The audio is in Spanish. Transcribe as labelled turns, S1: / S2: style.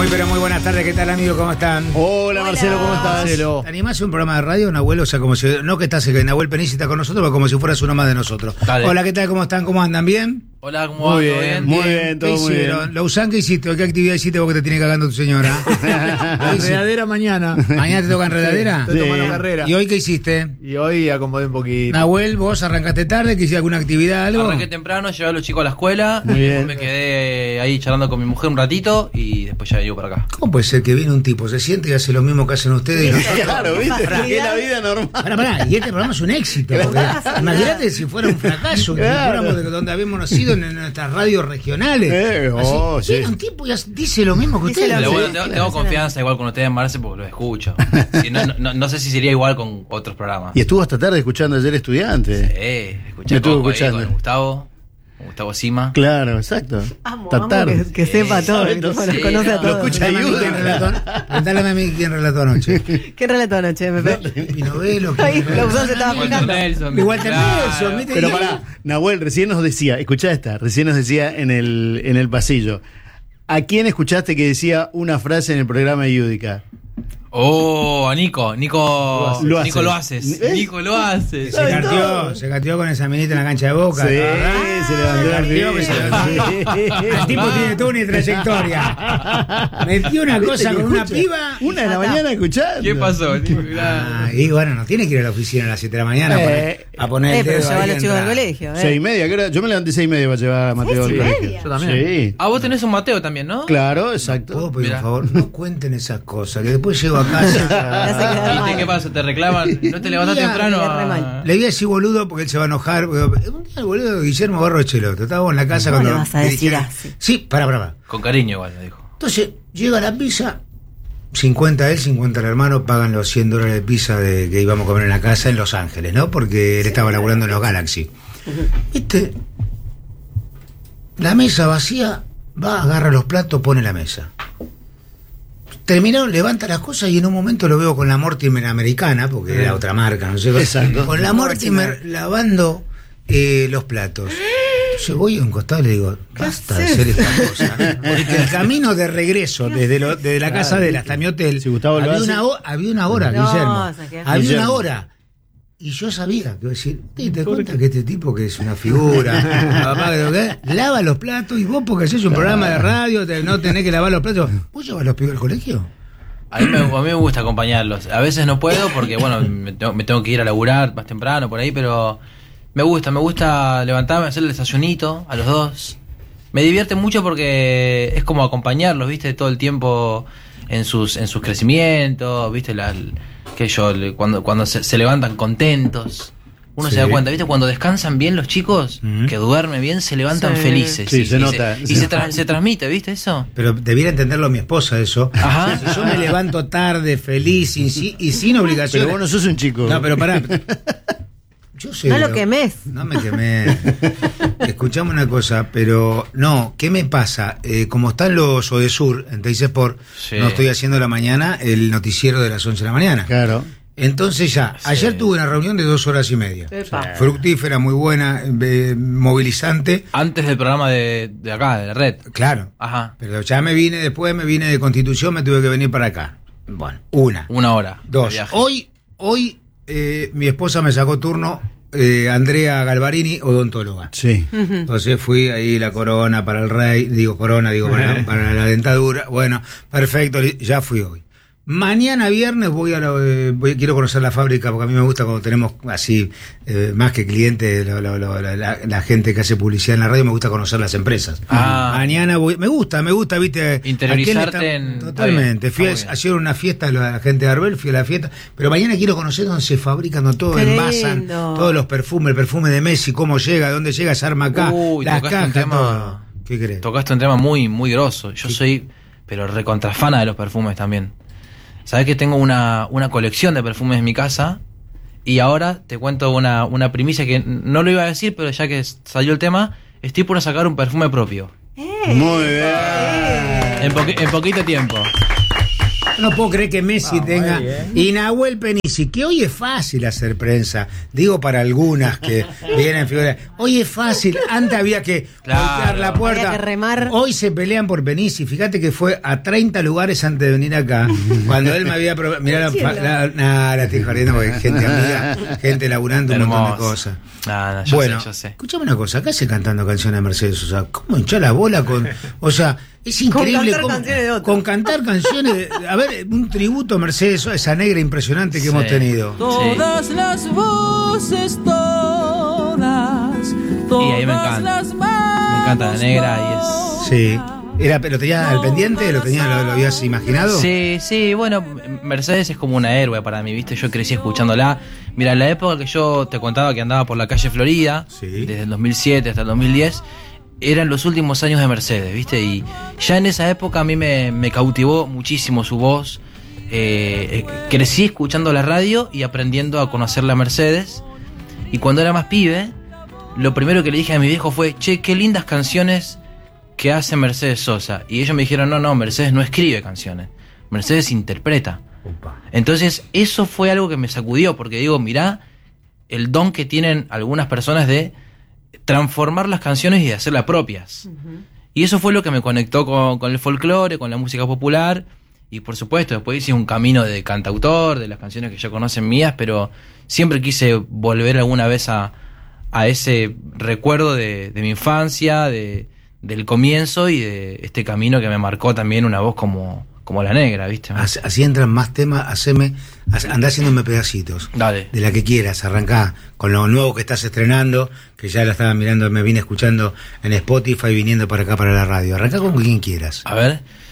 S1: pero muy buenas tardes. ¿Qué tal, amigo? ¿Cómo están?
S2: Hola, Marcelo, ¿cómo estás?
S1: Marcelo. ¿Te animás a un programa de radio, Nahuel? O sea, como si, no que estás que Nahuel Penici está con nosotros, pero como si fueras uno más de nosotros.
S3: Dale.
S1: Hola, ¿qué tal? ¿Cómo están? ¿Cómo andan? ¿Bien?
S3: Hola, ¿cómo va? ¿Todo bien?
S2: Muy bien, todo muy bien.
S1: Lausanne, ¿qué hiciste? ¿Qué actividad hiciste vos que te tiene cagando tu señora?
S4: Enredadera mañana.
S1: ¿Mañana te toca enredadera?
S4: Estoy tomando
S2: Sí.
S4: carrera.
S1: ¿Y hoy qué hiciste?
S4: Y hoy acomodé un poquito.
S1: Nahuel, vos arrancaste tarde, ¿que hiciste alguna actividad, algo?
S3: Arranqué temprano, llevé a los chicos a la escuela.
S2: Muy bien.
S3: Me quedé ahí charlando con mi mujer un ratito y después ya llego para acá.
S1: ¿Cómo puede ser que viene un tipo, se siente y hace lo mismo que hacen ustedes y nosotros?
S2: Claro, ¿viste? Que es la vida normal.
S1: Pará, y este programa es un éxito. Porque imagínate si fuera un fracaso, que
S2: Claro.
S1: fuéramos de donde habíamos nacido en nuestras radios regionales.
S2: Sí.
S1: Viene un tipo y dice lo mismo que
S5: Dice
S1: ustedes.
S5: lo
S3: Pero
S5: mismo.
S3: bueno, tengo confianza igual con ustedes, Marce, porque los escucho. Si no sé si sería igual con otros programas.
S2: Y estuvo hasta tarde escuchando ayer Estudiante.
S3: Escuché
S2: Me estuvo
S3: Coco ahí
S2: escuchando.
S3: con Gustavo Sima.
S2: Claro, exacto.
S5: Amo
S2: Está tarde.
S5: que sepa todo,
S2: sabe,
S5: que
S2: no
S5: los
S2: sé,
S5: conoce a
S3: no,
S5: todos.
S2: lo escucha
S1: Preguntale a mí quién relató- preguntale a mí quién relató anoche.
S5: ¿Qué relató anoche, Pepe?
S1: Pinovelo.
S5: Ahí, Lauzán se estaba fijando.
S1: Igual te Nelson, ¿viste?
S2: Pero pará, Nahuel recién nos decía, escuchá esta, recién nos decía en el pasillo. ¿A quién escuchaste que decía una frase en el programa de Yudica?
S3: Oh, a Nico. Nico
S2: Lo haces.
S3: Nico lo haces.
S2: ¿Eh?
S3: Nico lo haces.
S1: Se cateó con esa minita en la cancha de Boca.
S2: Sí,
S1: ¿verdad?
S2: se levantó el
S1: Metió que se levantó. El tipo tiene toda una trayectoria. Metió una cosa con una piba.
S2: Una de la mañana escuchando.
S3: ¿Qué pasó?
S1: Y bueno, no tiene que ir a la oficina a las 7 de la mañana a poner el
S5: Pero
S1: dedo
S5: lleva a
S1: ahí
S5: los
S1: en
S5: chicos del
S1: la-
S5: colegio,
S2: 6:30, ¿qué hora? Yo me levanté 6:30 para llevar a Mateo al
S5: 6:30.
S2: colegio.
S4: Yo también.
S2: Sí.
S3: Ah, vos tenés un Mateo también, ¿no?
S2: Claro, exacto.
S1: ¿Puedo pedir
S3: Mirá.
S1: un favor? No cuenten esas cosas, que después llego a casa.
S5: Me hace quedar
S3: ¿Y
S5: mal.
S3: qué pasa? ¿Te reclaman? ¿No te levantás
S1: Mira,
S3: temprano?
S5: me re mal.
S1: Le voy a decir boludo porque él se va a enojar. Porque un día el boludo de Guillermo Barrocheloto. Estábamos en la casa
S5: ¿Cómo
S1: cuando.
S5: le vas a decir
S1: dirigieron-
S5: así?
S1: Sí, pará.
S3: Con cariño igual, me dijo.
S1: Entonces, llega la pizza, 50 él, 50 el hermano, pagan los $100 de pizza que íbamos a comer en la casa en Los Ángeles, ¿no? Porque él estaba laburando en los Galaxy. ¿Viste? La mesa vacía, va, agarra los platos, pone la mesa. Terminaron, levanta las cosas y en un momento lo veo con la Mortimer americana, porque era otra marca, no sé.
S2: Exacto.
S1: Con la Mortimer lavando los platos. Entonces voy a un costado y le digo, basta de hacer esta cosa. Porque el camino de regreso desde la casa de él hasta mi hotel,
S2: Si Gustavo lo hace.
S1: había una hora,
S5: No,
S1: Guillermo.
S5: saqué.
S1: Había
S2: Guillermo.
S1: una hora. Y yo sabía que decir, ¿te cuenta que este tipo que es una figura, papá, que lava los platos y vos porque haces un programa de radio, no tenés que lavar los platos? ¿Vos llevas los pibes al colegio?
S3: A mí me gusta acompañarlos. A veces no puedo porque, bueno, me tengo que ir a laburar más temprano por ahí, pero me gusta levantarme, hacer el desayunito a los dos. Me divierte mucho porque es como acompañarlos, ¿viste? Todo el tiempo en sus crecimientos, ¿viste? Cuando se levantan contentos. Uno
S1: Sí.
S3: se da cuenta, ¿viste? Cuando descansan bien los chicos,
S1: Ujú.
S3: que duermen bien, se levantan
S5: Sí.
S3: felices.
S2: Sí,
S3: Y
S2: se nota.
S3: se transmite, ¿viste eso?
S1: Pero debiera entenderlo mi esposa eso.
S3: Ajá.
S1: Si yo me levanto tarde, feliz y sin obligación.
S2: Pero vos no sos un chico.
S1: No, pero pará. Yo sé.
S5: No lo quemés.
S1: No me quemé. Escuchame una cosa, pero no, ¿qué me pasa? Como están los Odesur en Teis Sport,
S3: Sí.
S1: no estoy haciendo a la mañana el noticiero de las 11 de la mañana.
S2: Claro.
S1: Entonces ya, ayer tuve una reunión de 2 horas y media.
S5: Epa.
S1: Fructífera, muy buena, movilizante.
S3: Antes del programa de acá, de la red.
S1: Claro.
S3: Ajá.
S1: Pero ya después me vine de Constitución, me tuve que venir para acá. Bueno, una.
S3: 1 hora. de
S1: Dos.
S3: viaje.
S1: Hoy mi esposa me sacó turno, Andrea Galvarini, odontóloga.
S2: Sí.
S1: Entonces fui ahí la corona para el rey, para la dentadura. Bueno, perfecto, ya fui hoy. Mañana viernes quiero conocer la fábrica, porque a mí me gusta cuando tenemos así, más que clientes, la gente que hace publicidad en la radio, me gusta conocer las empresas.
S3: Ah.
S1: Mañana me gusta, viste.
S3: Interiorizarte
S1: ¿a quién le
S3: en-
S1: Totalmente.
S3: está bien, está muy bien.
S1: Ayer una fiesta, la gente de Arbel, fui a la fiesta, pero mañana quiero conocer dónde se fabrican, donde todo
S5: Qué
S1: envasan,
S5: lindo.
S1: todos los perfumes, el perfume de Messi, cómo llega, dónde llega, se arma acá,
S3: Uy,
S1: las
S3: tocaste un
S1: cajas,
S3: tema-
S1: todo. ¿Qué crees?
S3: Tocaste un tema muy, muy grosso. Yo soy, pero recontrafana de los perfumes también. Sabés que tengo una colección de perfumes en mi casa. Y ahora te cuento una primicia que no lo iba a decir, pero ya que salió el tema, estoy por sacar un perfume propio.
S2: Muy bien.
S3: En poquito tiempo.
S1: No puedo creer que Messi tenga. Y Nahuel Penici, que hoy es fácil hacer prensa. Digo para algunas que vienen figuras. Hoy es fácil. Antes había que golpear la puerta.
S5: Había que remar.
S1: Hoy se pelean por Penici. Fíjate que fue a 30 lugares antes de venir acá. Cuando él me había. Mirá la estoy jodiendo porque hay gente amiga, gente laburando un montón de cosas.
S3: Yo sé.
S1: Escuchame una cosa. Acá se cantando canciones de Mercedes. O sea, ¿cómo hinchar la bola con. O sea. Es increíble
S5: con cantar canciones de otro.
S1: con cantar canciones. A ver, un tributo a Mercedes, esa negra impresionante que hemos tenido.
S6: Todas las voces, todas.
S3: Y ahí me encanta. Me encanta la negra y es.
S1: Sí. ¿Lo tenías al pendiente? ¿Lo habías imaginado?
S3: Sí, bueno, Mercedes es como una héroe para mí, ¿viste? Yo crecí escuchándola. Mira, en la época que yo te contaba que andaba por la calle Florida, desde el 2007 hasta el 2010, eran los últimos años de Mercedes, ¿viste? Y ya en esa época a mí me cautivó muchísimo su voz. Crecí escuchando la radio y aprendiendo a conocer a Mercedes. Y cuando era más pibe, lo primero que le dije a mi viejo fue: che, qué lindas canciones que hace Mercedes Sosa. Y ellos me dijeron: no, Mercedes no escribe canciones, Mercedes interpreta. Entonces eso fue algo que me sacudió, porque digo, mirá el don que tienen algunas personas de transformar las canciones y de hacerlas propias. Y eso fue lo que me conectó con el folclore, con la música popular. Y por supuesto, después hice un camino de cantautor, de las canciones que ya conocen mías, pero siempre quise volver alguna vez a ese recuerdo de mi infancia, del comienzo y de este camino que me marcó también una voz como la negra, ¿viste?
S1: Así entran más temas, andá haciéndome pedacitos.
S3: Dale.
S1: De la que quieras, arrancá con lo nuevo que estás estrenando, que ya la estaba mirando, me vine escuchando en Spotify, viniendo para acá para la radio. Arrancá con quien quieras.
S3: A ver.